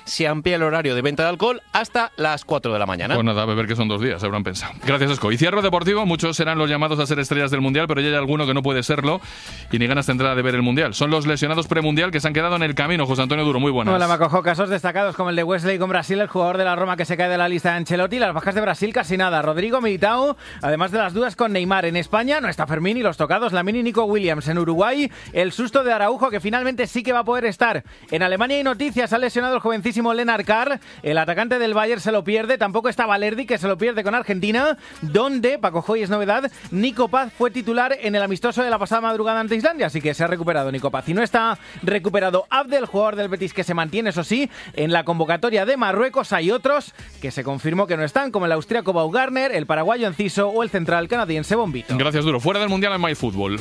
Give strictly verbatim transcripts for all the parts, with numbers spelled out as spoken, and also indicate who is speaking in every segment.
Speaker 1: se amplía el horario de venta de alcohol hasta las cuatro de la mañana.
Speaker 2: Pues nada, a beber que son dos días, habrán pensado. Gracias, Esco. Y cierre deportivo, muchos serán los llamados a ser estrellas del Mundial, pero ya hay alguno que no puede serlo y ni ganas tendrá de ver el Mundial. Son los lesionados premundial que se han quedado en el camino. José Antonio Duro, muy buenas.
Speaker 3: Hola, Macojo. Casos destacados como el de Wesley con Brasil, el jugador de la Roma que se cae de la lista de Ancelotti. Las bajas de Brasil casi nada. Rodrigo Militao, además de las dudas con Neymar. En España no está Fermín y los tocados Lamine y Nico Williams. En Uruguay, el susto de Araujo, que finalmente sí que va a poder estar. En Alemania hay noticias, ha lesionado el jovencísimo Lennart Carr, el atacante del Bayern se lo pierde, tampoco está Valerdi, que se lo pierde con Argentina, donde, Paco Joy es novedad, Nico Paz fue titular en el amistoso de la pasada madrugada ante Islandia, así que se ha recuperado Nico Paz. Y no está recuperado Abdel, jugador del Betis, que se mantiene, eso sí, en la convocatoria de Marruecos. Hay otros que se confirmó que no están, como el austríaco Baumgartner, el paraguayo Enciso o el central canadiense Bombito.
Speaker 2: Gracias, Duro. Fuera del Mundial en MyFootball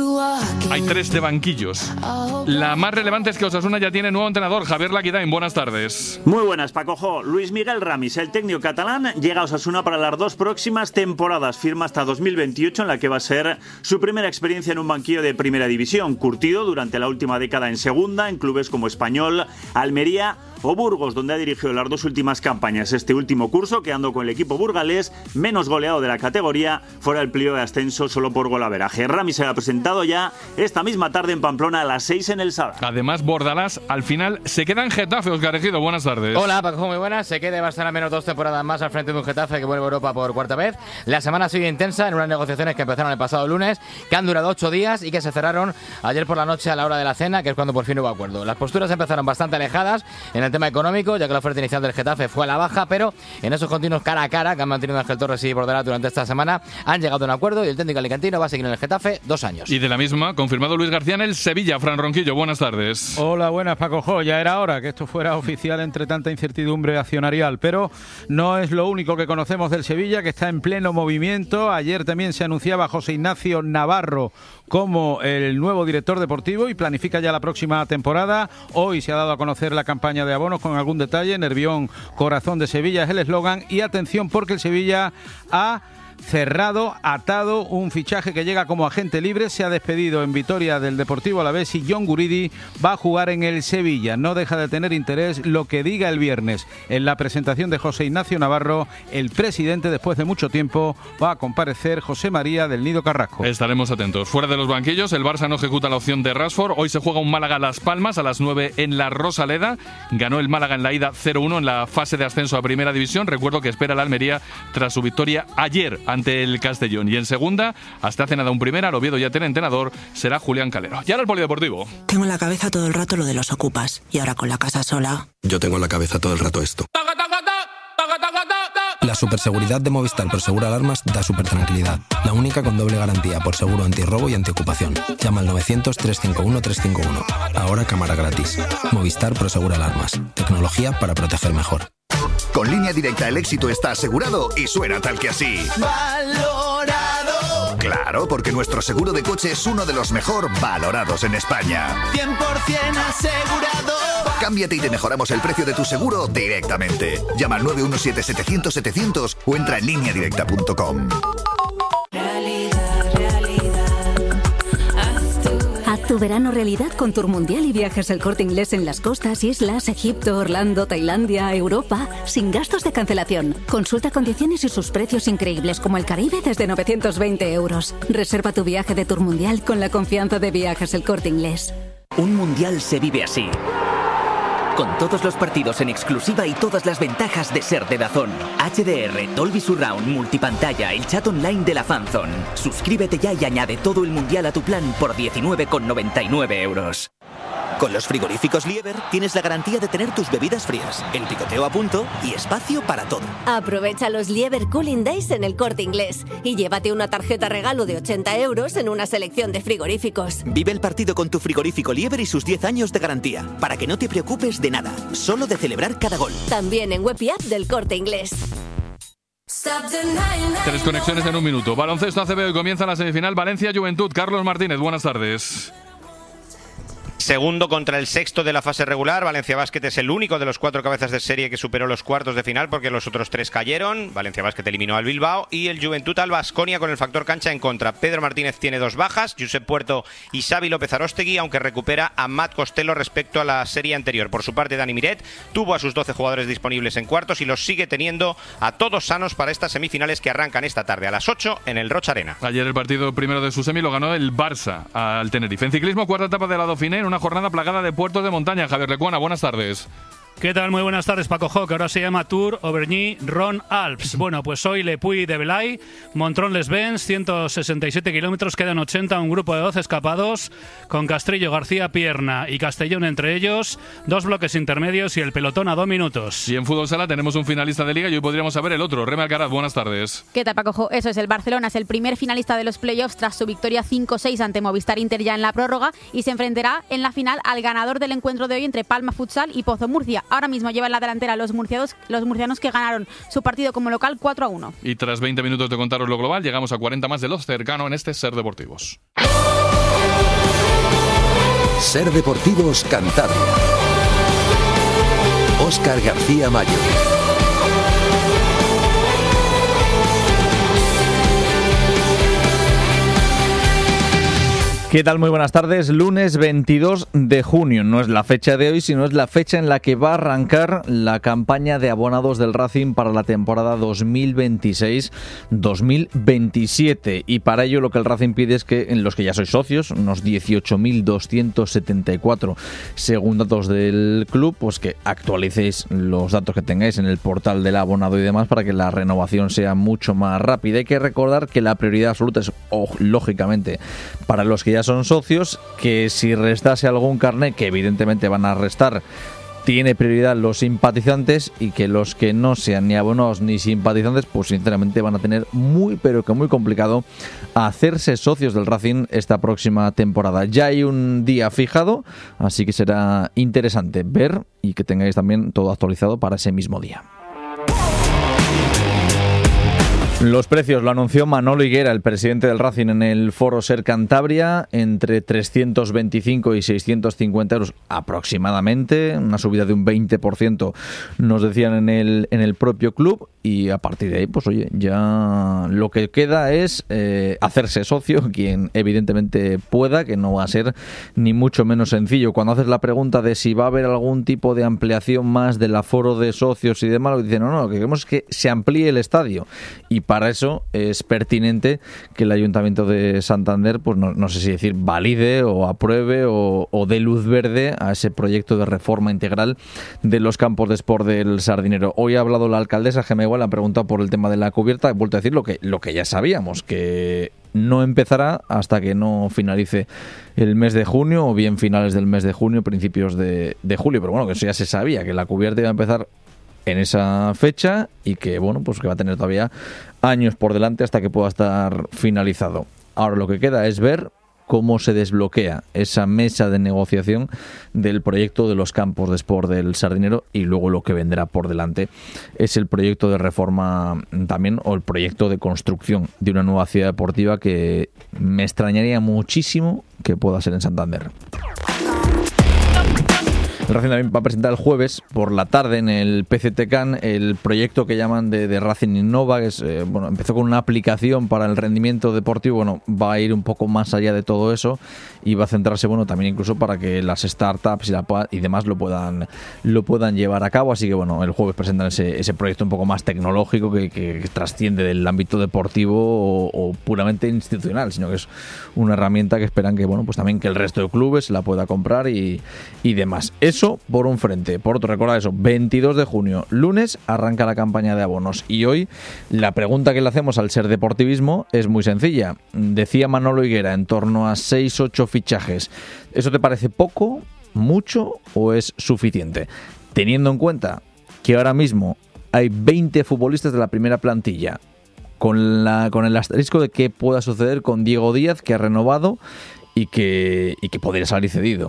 Speaker 2: hay tres de banquillos. La más relevante es que Osasuna ya tiene nuevo entrenador, Javier Laquidain. Buenas tardes.
Speaker 4: Muy buenas, Paco. Luis Miguel Ramis, el técnico catalán, llega a Osasuna para las dos próximas temporadas. Firma hasta dos mil veintiocho, en la que va a ser su primera experiencia en un banquillo de primera división. Curtido durante la última década en segunda, en clubes como Español, Almería o Burgos, donde ha dirigido las dos últimas campañas. Este último curso, quedando con el equipo burgalés menos goleado de la categoría, fuera el pliego de ascenso solo por golaveraje. Ramis se ha presentado ya esta misma tarde en Pamplona a las seis en el Sada.
Speaker 2: Además, Bordalás al final se queda en Getafe. Óscar Ejido, buenas tardes.
Speaker 5: Hola, Paco, muy buenas. Se queda y va a estar al menos dos temporadas más al frente de un Getafe que vuelve a Europa por cuarta vez. La semana ha sido intensa en unas negociaciones que empezaron el pasado lunes, que han durado ocho días y que se cerraron ayer por la noche a la hora de la cena, que es cuando por fin hubo acuerdo. Las posturas empezaron bastante alejadas en el tema económico, ya que la oferta inicial del Getafe fue a la baja, pero en esos continuos cara a cara que han mantenido Ángel Torres y Bordalás durante esta semana, han llegado a un acuerdo y el técnico alicantino va a seguir en el Getafe dos años.
Speaker 2: Y de la misma, confirmado Luis García en el Sevilla. Fran Ronquillo, buenas tardes.
Speaker 6: Hola, buenas, Paco Jo. Ya era hora que esto fuera oficial entre tanta incertidumbre accionarial, pero no es lo único que conocemos del Sevilla, que está en pleno movimiento. Ayer también se anunciaba José Ignacio Navarro como el nuevo director deportivo y planifica ya la próxima temporada. Hoy se ha dado a conocer la campaña de abonos con algún detalle. Nervión, corazón de Sevilla es el eslogan. Y atención, porque el Sevilla ha cerrado, atado un fichaje que llega como agente libre. Se ha despedido en Vitoria del Deportivo Alavés y John Guridi va a jugar en el Sevilla. No deja de tener interés lo que diga el viernes en la presentación de José Ignacio Navarro. El presidente, después de mucho tiempo, va a comparecer, José María del Nido Carrasco.
Speaker 2: Estaremos atentos. Fuera de los banquillos, el Barça no ejecuta la opción de Rashford. Hoy se juega un Málaga-Las Palmas a las nueve en la Rosaleda. Ganó el Málaga en la ida cero uno en la fase de ascenso a Primera División. Recuerdo que espera la Almería tras su victoria ayer ante el Castellón. Y en segunda, hasta hace nada un primera, el Oviedo ya tiene entrenador, será Julián Calero. Y ahora el polideportivo.
Speaker 7: Tengo en la cabeza todo el rato lo de los ocupas. Y ahora con la casa sola...
Speaker 8: Yo tengo en la cabeza todo el rato esto. La superseguridad de Movistar Prosegur Alarmas da súper tranquilidad. La única con doble garantía por seguro antirrobo y antiocupación. Llama al novecientos, trescientos cincuenta y uno, trescientos cincuenta y uno. Ahora cámara gratis. Movistar Prosegur Alarmas. Tecnología para proteger mejor.
Speaker 9: Con Línea Directa el éxito está asegurado y suena tal que así. ¡Valorado! Claro, porque nuestro seguro de coche es uno de los mejor valorados en España.
Speaker 10: cien por ciento asegurado.
Speaker 9: Cámbiate y te mejoramos el precio de tu seguro directamente. Llama al nueve uno siete, setecientos, setecientos o entra en línea directa punto com.
Speaker 11: Haz tu verano realidad con Tour Mundial y Viajes El Corte Inglés en las costas, islas, Egipto, Orlando, Tailandia, Europa, sin gastos de cancelación. Consulta condiciones y sus precios increíbles como el Caribe desde novecientos veinte euros. Reserva tu viaje de Tour Mundial con la confianza de Viajes El Corte Inglés.
Speaker 12: Un mundial se vive así. Con todos los partidos en exclusiva y todas las ventajas de ser de DAZN. H D R, Dolby Surround, multipantalla, el chat online de la Fanzone. Suscríbete ya y añade todo el mundial a tu plan por diecinueve con noventa y nueve euros. Con los frigoríficos Lieber tienes la garantía de tener tus bebidas frías, el picoteo a punto y espacio para todo.
Speaker 13: Aprovecha los Lieber Cooling Days en El Corte Inglés y llévate una tarjeta regalo de ochenta euros en una selección de frigoríficos.
Speaker 12: Vive el partido con tu frigorífico Lieber y sus diez años de garantía, para que no te preocupes de nada, solo de celebrar cada gol.
Speaker 13: También en web y app del Corte Inglés.
Speaker 2: Tres conexiones en un minuto. Baloncesto A C B, hoy comienza la semifinal Valencia-Juventud. Carlos Martínez, buenas tardes.
Speaker 14: segundo contra el sexto de la fase regular. Valencia Basket es el único de los cuatro cabezas de serie que superó los cuartos de final, porque los otros tres cayeron. Valencia Basket eliminó al Bilbao y el Juventud al Baskonia con el factor cancha en contra. Pedro Martínez tiene dos bajas, Josep Puerto y Xavi López Aróstegui, aunque recupera a Matt Costello respecto a la serie anterior. Por su parte, Dani Miret tuvo a sus doce jugadores disponibles en cuartos y los sigue teniendo a todos sanos para estas semifinales que arrancan esta tarde a las ocho en el Roch Arena.
Speaker 2: Ayer el partido primero de su semi lo ganó el Barça al Tenerife. En ciclismo, cuarta etapa de la Dauphiné, en una jornada plagada de puertos de montaña. Javier Lecuona, buenas tardes.
Speaker 15: ¿Qué tal? Muy buenas tardes, Paco Jo, que ahora se llama Tour Auvergne Rhône Alps. Bueno, pues hoy Le Puy de Velay, Montrón-les-Bains, ciento sesenta y siete kilómetros, quedan ochenta, un grupo de doce escapados, con Castrillo, García, Pierna y Castellón entre ellos, dos bloques intermedios y el pelotón a dos minutos.
Speaker 2: Y en fútbol sala tenemos un finalista de Liga y hoy podríamos saber el otro. Reme Alcaraz, buenas tardes.
Speaker 16: ¿Qué tal, Paco Jo? Eso es, el Barcelona es el primer finalista de los playoffs tras su victoria cinco seis ante Movistar Inter ya en la prórroga y se enfrentará en la final al ganador del encuentro de hoy entre Palma Futsal y Pozo Murcia. Ahora mismo lleva en la delantera los murcianos, los murcianos que ganaron su partido como local cuatro a uno.
Speaker 2: Y tras veinte minutos de contaros lo global, llegamos a cuarenta más de los cercano en este Ser Deportivos.
Speaker 17: Ser Deportivos Cantabria. Óscar García Mayo.
Speaker 18: ¿Qué tal? Muy buenas tardes. Lunes veintidós de junio. No es la fecha de hoy, sino es la fecha en la que va a arrancar la campaña de abonados del Racing para la temporada dos mil veintiséis dos mil veintisiete. Y para ello lo que el Racing pide es que en los que ya sois socios, unos dieciocho mil doscientos setenta y cuatro según datos del club, pues que actualicéis los datos que tengáis en el portal del abonado y demás para que la renovación sea mucho más rápida. Hay que recordar que la prioridad absoluta es, oh, lógicamente, para los que ya son socios, que si restase algún carnet, que evidentemente van a restar, tiene prioridad los simpatizantes, y que los que no sean ni abonados ni simpatizantes, pues sinceramente van a tener muy pero que muy complicado hacerse socios del Racing esta próxima temporada. Ya hay un día fijado, así que será interesante ver y que tengáis también todo actualizado para ese mismo día. Los precios lo anunció Manolo Higuera, el presidente del Racing, en el Foro Ser Cantabria, entre trescientos veinticinco y seiscientos cincuenta euros aproximadamente, una subida de un veinte por ciento nos decían en el, en el propio club, y a partir de ahí, pues oye, ya lo que queda es eh, hacerse socio, quien evidentemente pueda, que no va a ser ni mucho menos sencillo. Cuando haces la pregunta de si va a haber algún tipo de ampliación más del aforo de socios y demás, lo que dicen, no, no, lo que queremos es que se amplíe el estadio, y para eso es pertinente que el Ayuntamiento de Santander, pues no, no sé si decir valide o apruebe o, o dé luz verde a ese proyecto de reforma integral de los campos de sport del Sardinero. Hoy ha hablado la alcaldesa Gemma Igual, ha preguntado por el tema de la cubierta, he vuelto a decir lo que, lo que ya sabíamos, que no empezará hasta que no finalice el mes de junio, o bien finales del mes de junio, principios de, de julio, pero bueno, que eso ya se sabía, que la cubierta iba a empezar en esa fecha y que bueno, pues que va a tener todavía años por delante hasta que pueda estar finalizado. Ahora lo que queda es ver cómo se desbloquea esa mesa de negociación del proyecto de los campos de sport del Sardinero, y luego lo que vendrá por delante es el proyecto de reforma también, o el proyecto de construcción de una nueva ciudad deportiva que me extrañaría muchísimo que pueda ser en Santander. El Racing también va a presentar el jueves por la tarde en el P C T CAN el proyecto que llaman de, de Racing Innova, que es, eh, bueno, empezó con una aplicación para el rendimiento deportivo, bueno, va a ir un poco más allá de todo eso y va a centrarse, bueno, también incluso para que las startups y, la, y demás lo puedan lo puedan llevar a cabo. Así que bueno, el jueves presentan ese, ese proyecto un poco más tecnológico que, que, que trasciende del ámbito deportivo o, o puramente institucional, sino que es una herramienta que esperan que, bueno, pues también que el resto de clubes la pueda comprar y, y demás. Eso por un frente. Por otro, recuerda eso, veintidós de junio, lunes, arranca la campaña de abonos. Y hoy la pregunta que le hacemos al Ser Deportivismo es muy sencilla. Decía Manolo Higuera, en torno a seis ocho fichajes. ¿Eso te parece poco, mucho o es suficiente? Teniendo en cuenta que ahora mismo hay veinte futbolistas de la primera plantilla, con, la, con el asterisco de qué pueda suceder con Diego Díaz, que ha renovado y que, y que podría salir cedido.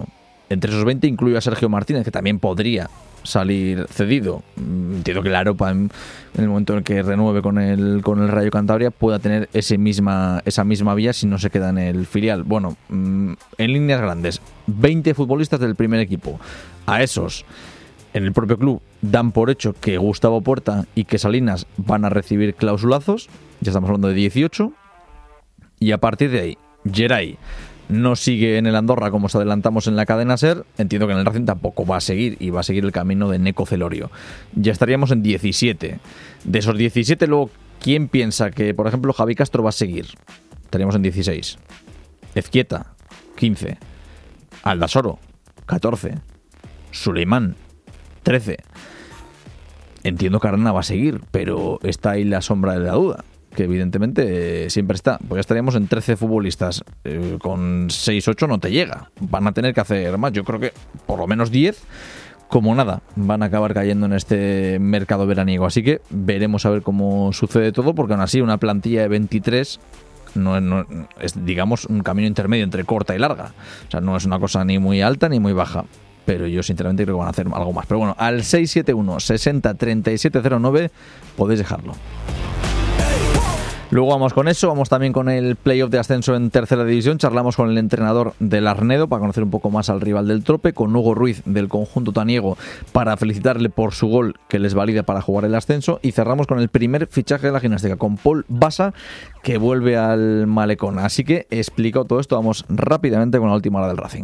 Speaker 18: Entre esos veinte incluyo a Sergio Martínez, que también podría salir cedido. Entiendo que la Aropa, en, en el momento en el que renueve con el con el Rayo Cantabria, pueda tener ese misma esa misma vía si no se queda en el filial. Bueno, en líneas grandes, veinte futbolistas del primer equipo. A esos, en el propio club, dan por hecho que Gustavo Puerta y que Salinas van a recibir clausulazos. Ya estamos hablando de dieciocho. Y a partir de ahí, Geray no sigue en el Andorra, como os adelantamos en la cadena SER. Entiendo que en el Racing tampoco va a seguir, y va a seguir el camino de Neco Celorio. Ya estaríamos en diecisiete. De esos diecisiete, luego, ¿quién piensa que, por ejemplo, Javi Castro va a seguir? Estaríamos en dieciséis. Ezquieta, quince. Aldasoro, catorce. Suleimán, trece. Entiendo que Arana va a seguir, pero está ahí la sombra de la duda, que evidentemente eh, siempre está. Pues ya estaríamos en trece futbolistas. Eh, con seis ocho no te llega. Van a tener que hacer más. Yo creo que por lo menos diez, como nada, van a acabar cayendo en este mercado veraniego. Así que veremos a ver cómo sucede todo, porque aún así una plantilla de veintitrés no, no, es, digamos, un camino intermedio entre corta y larga. O sea, no es una cosa ni muy alta ni muy baja. Pero yo sinceramente creo que van a hacer algo más. Pero bueno, al seis siete uno sesenta treinta y siete cero nueve podéis dejarlo. Luego vamos con eso, vamos también con el playoff de ascenso en tercera división. Charlamos con el entrenador del Arnedo para conocer un poco más al rival del Trope, con Hugo Ruiz del conjunto taniego para felicitarle por su gol que les valida para jugar el ascenso, y cerramos con el primer fichaje de la gimnástica, con Paul Basa, que vuelve al Malecón. Así que, explicado todo esto, vamos rápidamente con la última hora del Racing,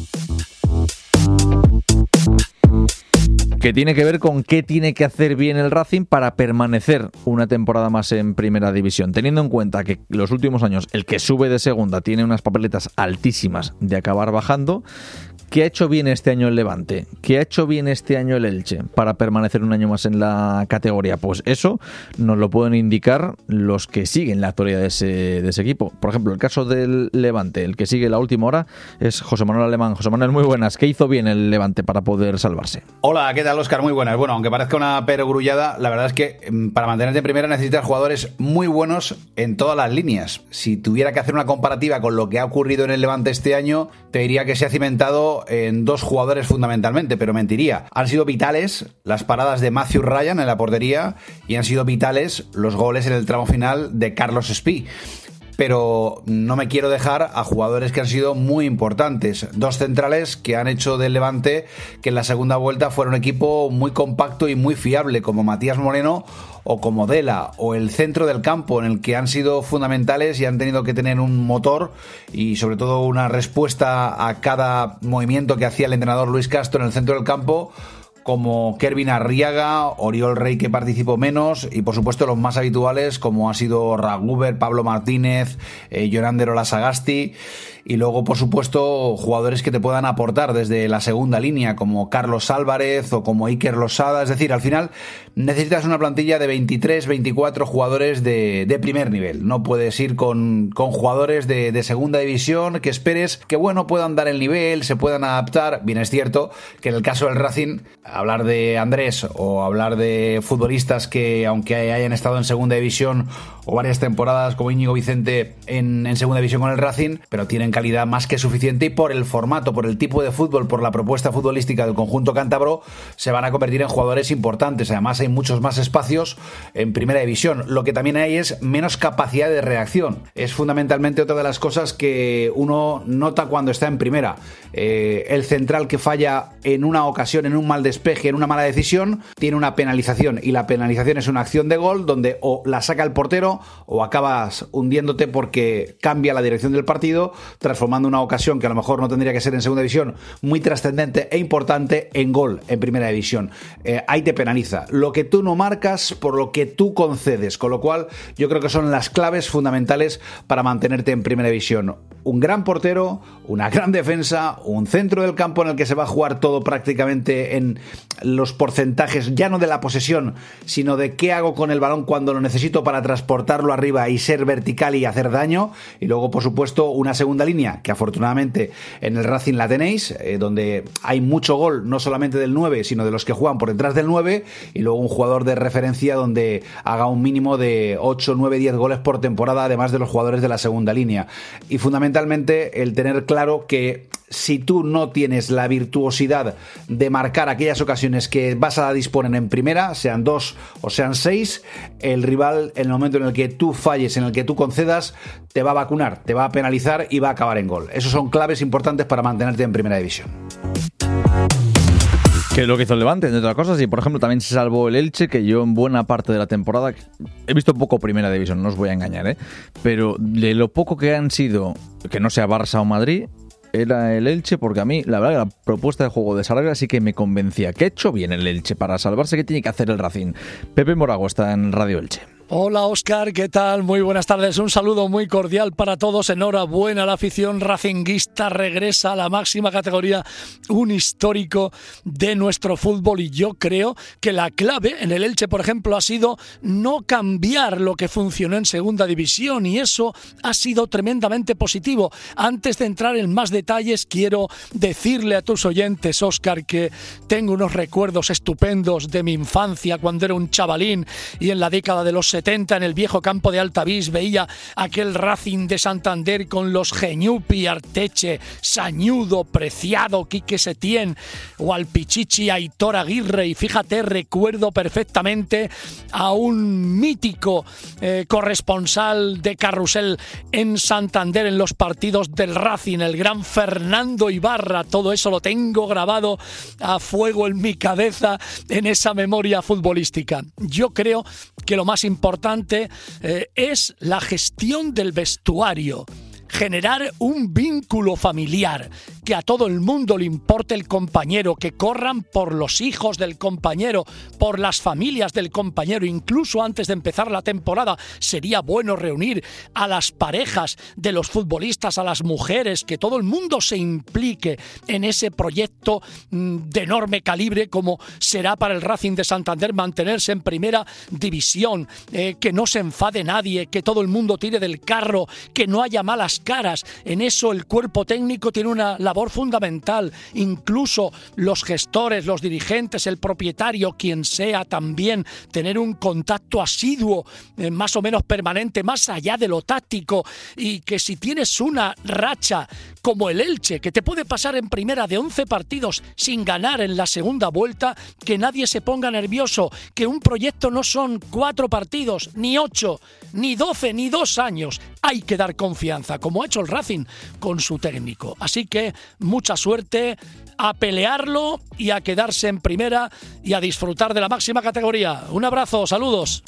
Speaker 18: que tiene que ver con qué tiene que hacer bien el Racing para permanecer una temporada más en primera división, teniendo en cuenta que los últimos años el que sube de segunda tiene unas papeletas altísimas de acabar bajando. ¿Qué ha hecho bien este año el Levante? ¿Qué ha hecho bien este año el Elche para permanecer un año más en la categoría? Pues eso nos lo pueden indicar los que siguen la actualidad de ese, de ese equipo. Por ejemplo, el caso del Levante, el que sigue la última hora es José Manuel Alemán. José Manuel, muy buenas. ¿Qué hizo bien el Levante para poder salvarse?
Speaker 19: Hola, ¿qué tal, Óscar? Muy buenas. Bueno, aunque parezca una perogrullada, la verdad es que para mantenerte en primera necesitas jugadores muy buenos en todas las líneas. Si tuviera que hacer una comparativa con lo que ha ocurrido en el Levante este año, te diría que se ha cimentado en dos jugadores fundamentalmente, pero mentiría. Han sido vitales las paradas de Matthew Ryan en la portería, y han sido vitales los goles en el tramo final de Carlos Espí. Pero no me quiero dejar a jugadores que han sido muy importantes. Dos centrales que han hecho del Levante que en la segunda vuelta fuera un equipo muy compacto y muy fiable, como Matías Moreno o como Dela, o el centro del campo, en el que han sido fundamentales y han tenido que tener un motor y sobre todo una respuesta a cada movimiento que hacía el entrenador Luis Castro en el centro del campo, como Kervin Arriaga, Oriol Rey, que participó menos, y por supuesto los más habituales como ha sido Raguber, Pablo Martínez, eh, Jonander Olasagasti, y luego por supuesto jugadores que te puedan aportar desde la segunda línea como Carlos Álvarez o como Iker Losada. Es decir, al final necesitas una plantilla de veintitrés, veinticuatro jugadores de, de primer nivel. No puedes ir con, con jugadores de, de segunda división que esperes que bueno puedan dar el nivel, se puedan adaptar. Bien, es cierto que en el caso del Racing, hablar de Andrés o hablar de futbolistas que aunque hayan estado en segunda división o varias temporadas como Íñigo Vicente en, en segunda división con el Racing, pero tienen calidad más que suficiente, y por el formato, por el tipo de fútbol, por la propuesta futbolística del conjunto cántabro, se van a convertir en jugadores importantes. Además hay muchos más espacios en primera división. Lo que también hay es menos capacidad de reacción. Es fundamentalmente otra de las cosas que uno nota cuando está en primera. Eh, el central que falla en una ocasión, en un mal despeje, en una mala decisión, tiene una penalización, y la penalización es una acción de gol donde o la saca el portero o acabas hundiéndote porque cambia la dirección del partido, transformando una ocasión que a lo mejor no tendría que ser en segunda división muy trascendente e importante en gol en primera división. Eh, ahí te penaliza lo que tú no marcas por lo que tú concedes, con lo cual yo creo que son las claves fundamentales para mantenerte en primera división. Un gran portero, una gran defensa, un centro del campo en el que se va a jugar todo prácticamente en los porcentajes, ya no de la posesión, sino de qué hago con el balón cuando lo necesito para transportarlo arriba y ser vertical y hacer daño. Y luego, por supuesto, una segunda línea línea, que afortunadamente en el Racing la tenéis, eh, donde hay mucho gol, no solamente del nueve, sino de los que juegan por detrás del nueve, y luego un jugador de referencia donde haga un mínimo de ocho, nueve, diez goles por temporada, además de los jugadores de la segunda línea. Y fundamentalmente el tener claro que si tú no tienes la virtuosidad de marcar aquellas ocasiones que vas a disponer en primera, sean dos o sean seis, el rival, en el momento en el que tú falles, en el que tú concedas, te va a vacunar, te va a penalizar y va a acabar en gol. Esos son claves importantes para mantenerte en primera división.
Speaker 18: Que es lo que hizo el Levante, entre otras cosas, y por ejemplo también se salvó el Elche, que yo en buena parte de la temporada he visto poco primera división, no os voy a engañar, ¿eh? Pero de lo poco que han sido, que no sea Barça o Madrid, era el Elche, porque a mí la verdad que la propuesta de juego de Sarabia sí que me convencía. ¿Qué ha hecho bien el Elche para salvarse? ¿Qué tiene que hacer el Racing? Pepe Morago está en Radio Elche.
Speaker 20: Hola Óscar, ¿qué tal? Muy buenas tardes, un saludo muy cordial para todos, enhorabuena a la afición racinguista, regresa a la máxima categoría, un histórico de nuestro fútbol, y yo creo que la clave en el Elche, por ejemplo, ha sido no cambiar lo que funcionó en segunda división, y eso ha sido tremendamente positivo. Antes de entrar en más detalles, quiero decirle a tus oyentes, Óscar, que tengo unos recuerdos estupendos de mi infancia cuando era un chavalín, y en la década de los setenta en el viejo campo de Altavís veía aquel Racing de Santander con los Geñupi, Arteche, Sañudo, Preciado, Quique Setién, Walpichichi, Aitor Aguirre, y fíjate, recuerdo perfectamente a un mítico eh, corresponsal de Carrusel en Santander en los partidos del Racing, el gran Fernando Ibarra. Todo eso lo tengo grabado a fuego en mi cabeza, en esa memoria futbolística. Yo creo que lo más importante eh, es la gestión del vestuario. Generar un vínculo familiar, que a todo el mundo le importe el compañero, que corran por los hijos del compañero, por las familias del compañero. Incluso antes de empezar la temporada sería bueno reunir a las parejas de los futbolistas, a las mujeres, que todo el mundo se implique en ese proyecto de enorme calibre como será para el Racing de Santander mantenerse en primera división, eh, que no se enfade nadie, que todo el mundo tire del carro, que no haya malas caras. En eso el cuerpo técnico tiene una labor fundamental, incluso los gestores, los dirigentes, el propietario, quien sea, también tener un contacto asiduo, eh, más o menos permanente, más allá de lo táctico, y que si tienes una racha como el Elche, que te puede pasar en primera de once partidos sin ganar en la segunda vuelta, que nadie se ponga nervioso, que un proyecto no son cuatro partidos, ni ocho, ni doce, ni dos años. Hay que dar confianza, como ha hecho el Racing con su técnico. Así que mucha suerte, a pelearlo y a quedarse en primera y a disfrutar de la máxima categoría. Un abrazo, saludos.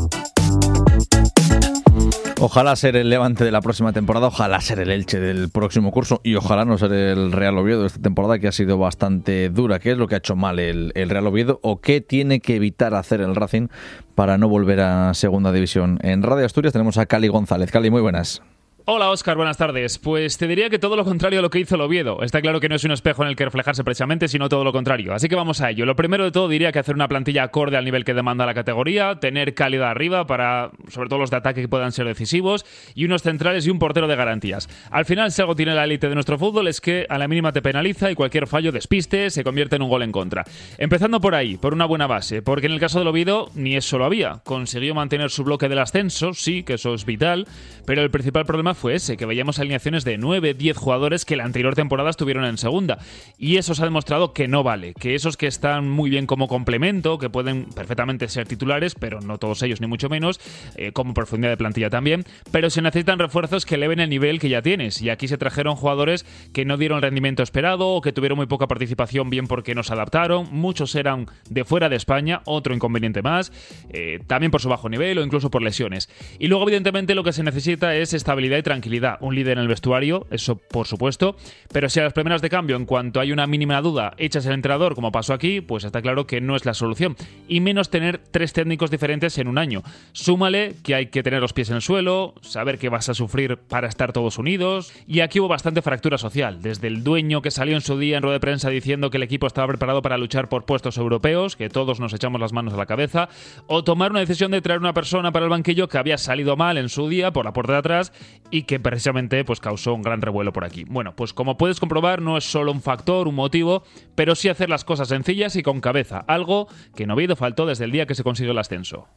Speaker 18: Ojalá ser el Levante de la próxima temporada, ojalá ser el Elche del próximo curso, y ojalá no ser el Real Oviedo de esta temporada, que ha sido bastante dura. ¿Qué es lo que ha hecho mal el, el Real Oviedo, o qué tiene que evitar hacer el Racing para no volver a segunda división? En Radio Asturias tenemos a Cali González. Cali, muy buenas.
Speaker 21: Hola Óscar, buenas tardes. Pues te diría que todo lo contrario a lo que hizo el Oviedo. Está claro que no es un espejo en el que reflejarse precisamente, sino todo lo contrario. Así que vamos a ello. Lo primero de todo diría que hacer una plantilla acorde al nivel que demanda la categoría, tener calidad arriba para, sobre todo los de ataque, que puedan ser decisivos, y unos centrales y un portero de garantías. Al final, si algo tiene la élite de nuestro fútbol, es que a la mínima te penaliza y cualquier fallo, despiste, se convierte en un gol en contra. Empezando por ahí, por una buena base, porque en el caso del Oviedo ni eso lo había. Consiguió mantener su bloque del ascenso, sí, que eso es vital, pero el principal problema fue ese, que veíamos alineaciones de nueve, diez jugadores que la anterior temporada estuvieron en segunda, y eso se ha demostrado que no vale, que esos que están muy bien como complemento, que pueden perfectamente ser titulares, pero no todos ellos ni mucho menos, eh, como profundidad de plantilla también, pero se necesitan refuerzos que eleven el nivel que ya tienes, y aquí se trajeron jugadores que no dieron el rendimiento esperado o que tuvieron muy poca participación, bien porque no se adaptaron, muchos eran de fuera de España, otro inconveniente más, eh, también por su bajo nivel o incluso por lesiones. Y luego evidentemente lo que se necesita es estabilidad y tranquilidad. Un líder en el vestuario, eso por supuesto, pero si a las primeras de cambio, en cuanto hay una mínima duda, echas el entrenador, como pasó aquí, pues está claro que no es la solución, y menos tener tres técnicos diferentes en un año. Súmale que hay que tener los pies en el suelo, saber que vas a sufrir para estar todos unidos, y aquí hubo bastante fractura social, desde el dueño que salió en su día en rueda de prensa diciendo que el equipo estaba preparado para luchar por puestos europeos, que todos nos echamos las manos a la cabeza, o tomar una decisión de traer una persona para el banquillo que había salido mal en su día por la puerta de atrás y que precisamente pues causó un gran revuelo por aquí. Bueno, pues como puedes comprobar, no es solo un factor, un motivo, pero sí hacer las cosas sencillas y con cabeza, algo que en Oviedo faltó desde el día que se consiguió el ascenso.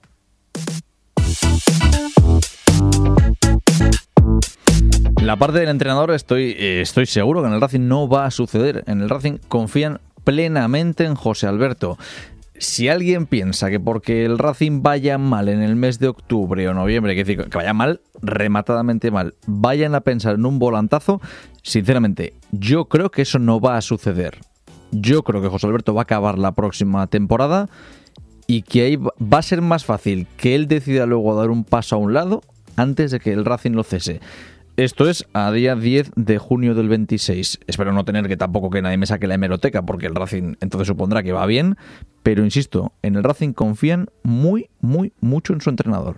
Speaker 18: La parte del entrenador estoy, eh, estoy seguro que en el Racing no va a suceder. En el Racing confían plenamente en José Alberto. Si alguien piensa que porque el Racing vaya mal en el mes de octubre o noviembre, que, decir, que vaya mal, rematadamente mal, vayan a pensar en un volantazo, sinceramente, yo creo que eso no va a suceder. Yo creo que José Alberto va a acabar la próxima temporada y que ahí va a ser más fácil que él decida luego dar un paso a un lado antes de que el Racing lo cese. Esto es a día diez de junio del veintiséis. Espero no tener que tampoco que nadie me saque la hemeroteca, porque el Racing entonces supondrá que va bien. Pero insisto, en el Racing confían muy, muy, mucho en su entrenador.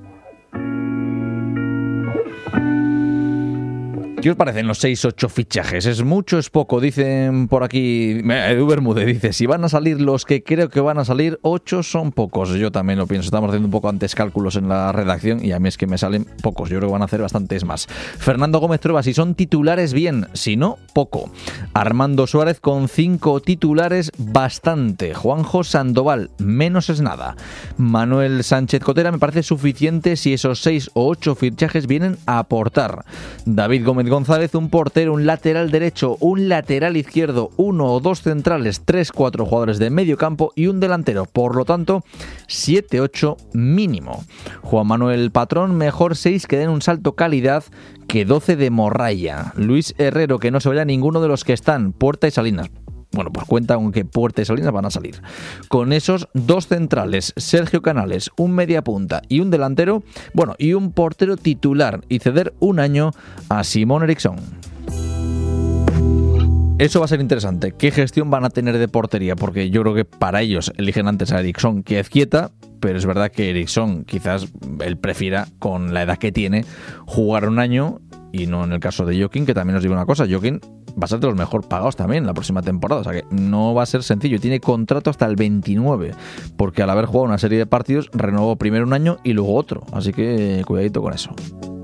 Speaker 18: ¿Qué os parecen los seis ocho fichajes? ¿Es mucho, es poco? Dicen por aquí, Edu Bermúdez dice, si van a salir los que creo que van a salir, ocho son pocos. Yo también lo pienso, estamos haciendo un poco antes cálculos en la redacción y a mí es que me salen pocos, yo creo que van a hacer bastantes más. Fernando Gómez Trueba, si son titulares, bien, si no, poco. Armando Suárez con cinco titulares, bastante. Juanjo Sandoval, menos es nada. Manuel Sánchez Cotera, me parece suficiente si esos seis o ocho fichajes vienen a aportar. David Gómez González, un portero, un lateral derecho, un lateral izquierdo, uno o dos centrales, tres, cuatro jugadores de medio campo y un delantero. Por lo tanto, siete ocho mínimo. Juan Manuel Patrón, mejor seis que den un salto calidad que doce de morralla. Luis Herrero, que no se vaya ninguno de los que están, Puerta y Salinas. Bueno, pues cuenta con que Puerta y Salinas van a salir. Con esos dos centrales, Sergio Canales, un media punta y un delantero, bueno, y un portero titular, y ceder un año a Simón Eriksson. Eso va a ser interesante. ¿Qué gestión van a tener de portería? Porque yo creo que para ellos eligen antes a Eriksson que a Ezquieta, pero es verdad que Eriksson quizás él prefiera, con la edad que tiene, jugar un año, y no en el caso de Joaquín, que también os digo una cosa, Joaquín va a ser de los mejor pagados también la próxima temporada, o sea que no va a ser sencillo, tiene contrato hasta el veintinueve, porque al haber jugado una serie de partidos renovó primero un año y luego otro, así que cuidadito con eso.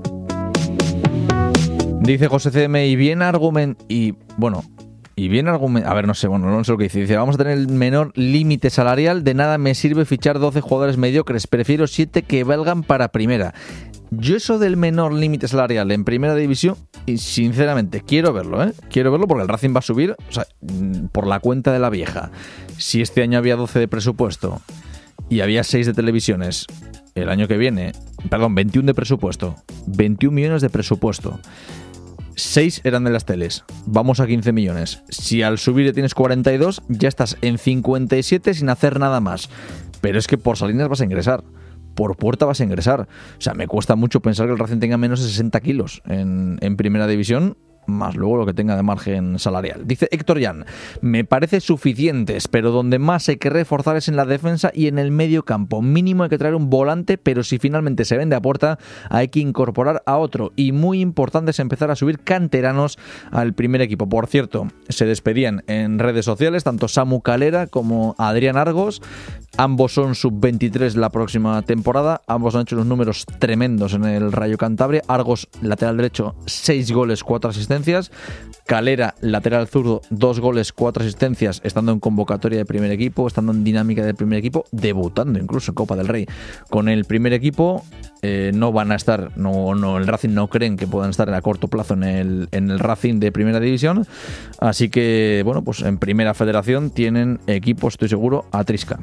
Speaker 18: Dice José C M, y bien argument y bueno, y bien argument, a ver, no sé, bueno, no sé lo que dice, dice, vamos a tener el menor límite salarial, de nada me sirve fichar doce jugadores mediocres, prefiero siete que valgan para primera. Yo eso del menor límite salarial en primera división, y sinceramente quiero verlo, ¿eh? Quiero verlo porque el Racing va a subir, o sea, por la cuenta de la vieja. Si este año había doce de presupuesto y había seis de televisiones, el año que viene, perdón, veintiuno de presupuesto, veintiún millones de presupuesto, seis eran de las teles, vamos a quince millones. Si al subir ya tienes cuarenta y dos, ya estás en cincuenta y siete sin hacer nada más. Pero es que por Salinas vas a ingresar, por Puerta vas a ingresar. O sea, me cuesta mucho pensar que el Racing tenga menos de sesenta kilos en, en primera división, más luego lo que tenga de margen salarial. Dice Héctor Jan, me parece suficientes, pero donde más hay que reforzar es en la defensa y en el medio campo. Mínimo hay que traer un volante, pero si finalmente se vende a Puerta, hay que incorporar a otro. Y muy importante es empezar a subir canteranos al primer equipo. Por cierto, se despedían en redes sociales tanto Samu Calera como Adrián Argos. Ambos son sub veintitrés la próxima temporada. Ambos han hecho unos números tremendos en el Rayo Cantabria. Argos, lateral derecho, seis goles, cuatro asistencias. Calera, lateral zurdo, dos goles, cuatro asistencias, estando en convocatoria de primer equipo, estando en dinámica de primer equipo, debutando incluso en Copa del Rey con el primer equipo. Eh, no van a estar, no, no, el Racing no creen que puedan estar a corto plazo en el, en el Racing de primera división. Así que, bueno, pues en primera federación tienen equipo, estoy seguro, a trisca.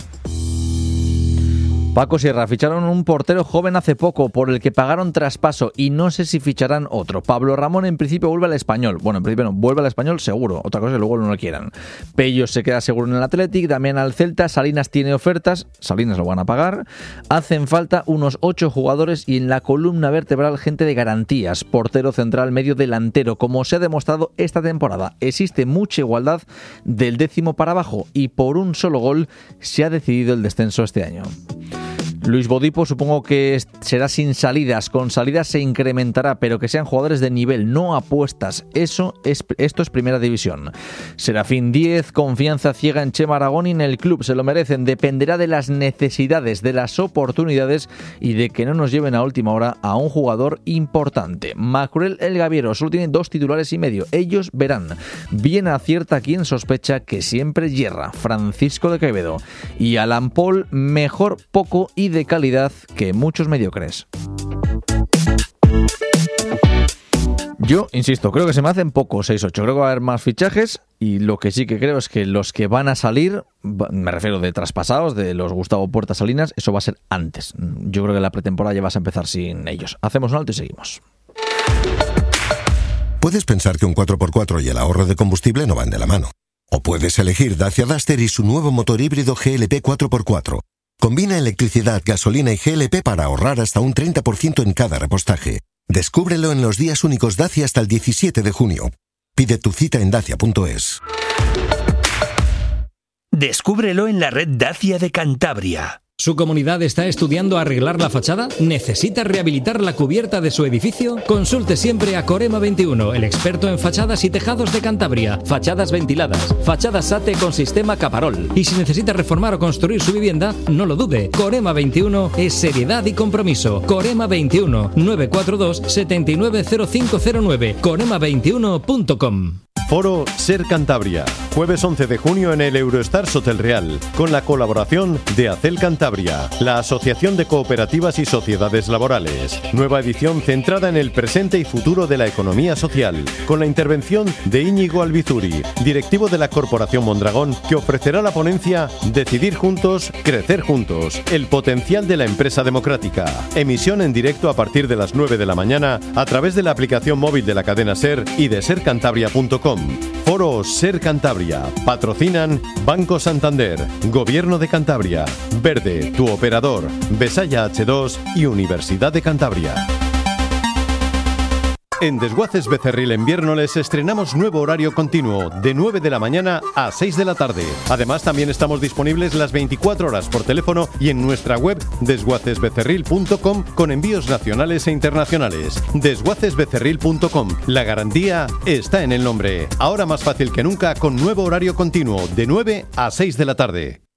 Speaker 18: Paco Sierra, ficharon un portero joven hace poco por el que pagaron traspaso y no sé si ficharán otro. Pablo Ramón en principio vuelve al Español. Bueno, en principio no, vuelve al Español seguro. Otra cosa es que luego no lo quieran. Pello se queda seguro en el Athletic, Damián al Celta, Salinas tiene ofertas, Salinas lo van a pagar. Hacen falta unos ocho jugadores y en la columna vertebral gente de garantías. Portero central, medio delantero. Como se ha demostrado esta temporada, existe mucha igualdad del décimo para abajo y por un solo gol se ha decidido el descenso este año. Luis Bodipo supongo que será sin salidas, con salidas se incrementará, pero que sean jugadores de nivel, no apuestas. Eso es, esto es primera división. Serafín Díez, confianza ciega en Chema Aragón y en el club, se lo merecen. Dependerá de las necesidades, de las oportunidades y de que no nos lleven a última hora a un jugador importante. Macruel El Gaviero solo tiene dos titulares y medio, ellos verán. Bien acierta quien sospecha que siempre yerra, Francisco de Quevedo. Y Alan Paul, mejor poco y de calidad que muchos mediocres. Yo, insisto, creo que se me hacen pocos seis ocho. Creo que va a haber más fichajes y lo que sí que creo es que los que van a salir, me refiero de traspasados, de los Gustavo Puerta Salinas, eso va a ser antes. Yo creo que la pretemporada ya vas a empezar sin ellos. Hacemos un alto y seguimos.
Speaker 1: Puedes pensar que un cuatro por cuatro y el ahorro de combustible no van de la mano. O puedes elegir Dacia Duster y su nuevo motor híbrido G L P cuatro por cuatro. Combina electricidad, gasolina y G L P para ahorrar hasta un treinta por ciento en cada repostaje. Descúbrelo en los días únicos Dacia hasta el diecisiete de junio. Pide tu cita en dacia punto es.
Speaker 22: Descúbrelo en la red Dacia de Cantabria.
Speaker 23: ¿Su comunidad está estudiando arreglar la fachada? ¿Necesita rehabilitar la cubierta de su edificio? Consulte siempre a Corema veintiuno, el experto en fachadas y tejados de Cantabria. Fachadas ventiladas, fachadas S A T E con sistema Caparol. Y si necesita reformar o construir su vivienda, no lo dude. Corema veintiuno es seriedad y compromiso. Corema veintiuno, nueve cuatro dos, siete nueve cero cinco cero nueve. corema veintiuno punto com.
Speaker 24: Foro Ser Cantabria, jueves once de junio en el Eurostars Hotel Real, con la colaboración de Acel Cantabria, la Asociación de Cooperativas y Sociedades Laborales. Nueva edición centrada en el presente y futuro de la economía social, con la intervención de Íñigo Albizuri, directivo de la Corporación Mondragón, que ofrecerá la ponencia Decidir juntos, crecer juntos, el potencial de la empresa democrática. Emisión en directo a partir de las nueve de la mañana a través de la aplicación móvil de la cadena Ser y de ser cantabria punto com. Foro Ser Cantabria. Patrocinan Banco Santander, Gobierno de Cantabria, Verde, tu operador, Besaya hache dos y Universidad de Cantabria. En Desguaces Becerril en Viérnoles estrenamos nuevo horario continuo, de nueve de la mañana a seis de la tarde. Además, también estamos disponibles las veinticuatro horas por teléfono y en nuestra web desguaces becerril punto com con envíos nacionales e internacionales. desguaces becerril punto com. La garantía está en el nombre. Ahora más fácil que nunca con nuevo horario continuo, de nueve a seis de la tarde.